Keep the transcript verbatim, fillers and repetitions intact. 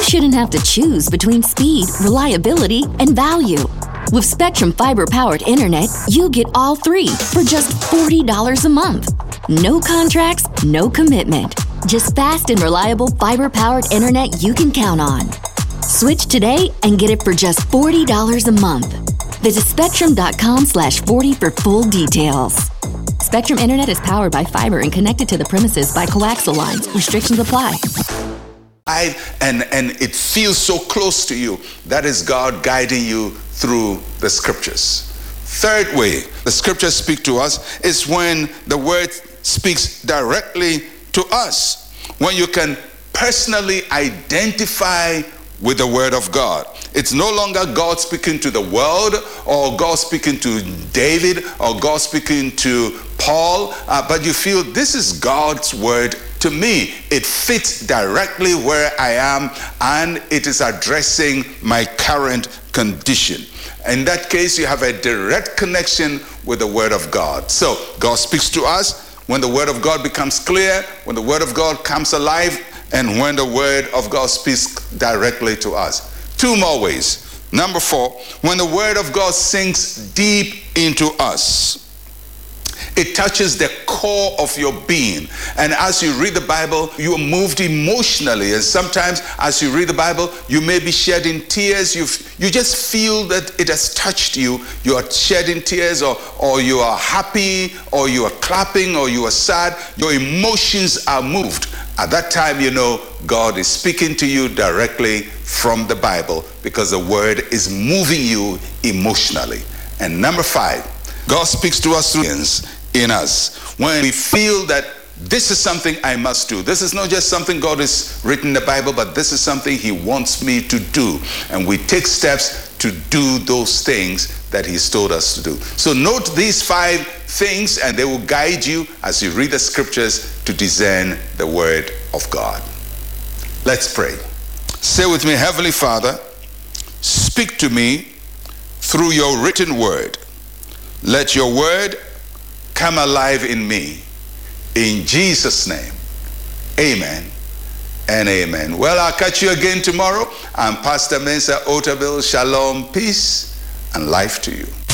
shouldn't have to choose between speed, reliability, and value. With Spectrum Fiber-powered internet, you get all three for just forty dollars a month. No contracts, no commitment. Just fast and reliable fiber-powered internet you can count on. Switch today and get it for just forty dollars a month. Visit spectrum.com slash 40 for full details. Spectrum Internet is powered by fiber and connected to the premises by coaxial lines. Restrictions apply. I, and, and it feels so close to you. That is God guiding you through the scriptures. Third way the scriptures speak to us is when the word speaks directly to us. When you can personally identify with the word of God. It's no longer God speaking to the world, or God speaking to David, or God speaking to Paul, uh, but you feel this is God's word to me. It fits directly where I am, and it is addressing my current condition. In that case, you have a direct connection with the word of God. So God speaks to us when the word of God becomes clear, when the word of God comes alive, and when the word of God speaks directly to us. Two more ways. Number four, when the word of God sinks deep into us. It touches the core of your being. And as you read the Bible, you are moved emotionally. And sometimes as you read the Bible, you may be shedding tears. You you just feel that it has touched you. You are shedding tears, or, or you are happy, or you are clapping, or you are sad. Your emotions are moved. At that time, you know God is speaking to you directly from the Bible, because the word is moving you emotionally. And number five, God speaks to us through in us when we feel that this is something I must do. This is not just something God has written in the Bible, but this is something he wants me to do. And we take steps to do those things that he's told us to do. So note these five things, and they will guide you as you read the scriptures to discern the word of God. Let's pray. Say with me, Heavenly Father, speak to me through your written word. Let your word come alive in me. In Jesus' name, amen and amen. Well, I'll catch you again tomorrow. I'm Pastor Mensa Otabil. Shalom, peace, and life to you.